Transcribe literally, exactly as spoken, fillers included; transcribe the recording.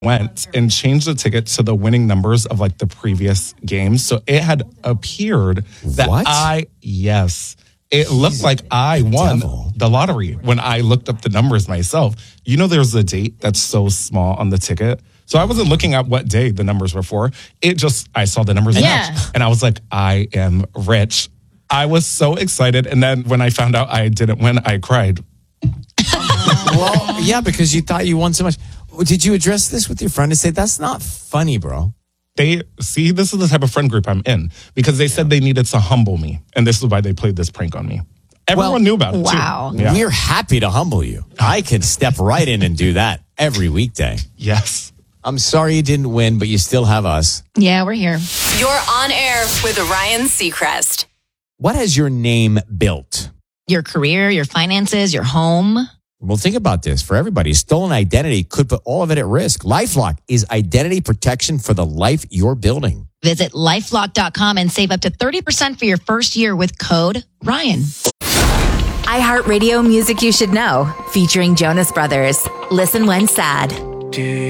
went and changed the ticket to the winning numbers of like the previous games. So it had appeared that What? I, yes, it looked like I won devil. the lottery when I looked up the numbers myself. You know, there's a date that's so small on the ticket. So I wasn't looking at what day the numbers were for. It just, I saw the numbers Yeah. match, and I was like, I am rich. I was so excited. And then when I found out I didn't win, I cried. Well, yeah, because you thought you won so much. Did you address this with your friend and say, that's not funny, bro? They see, this is the type of friend group I'm in because they said they needed to humble me. And this is why they played this prank on me. Everyone Well, knew about it. wow. Too. Yeah. We're happy to humble you. I can step right in and do that every weekday. Yes. I'm sorry you didn't win, but you still have us. Yeah, we're here. You're on air with Ryan Seacrest. What has your name built? Your career, your finances, your home. Well, think about this. For everybody, stolen identity could put all of it at risk. LifeLock is identity protection for the life you're building. Visit lifelock dot com and save up to thirty percent for your first year with code Ryan. iHeartRadio Music You Should Know, featuring Jonas Brothers. Listen when sad.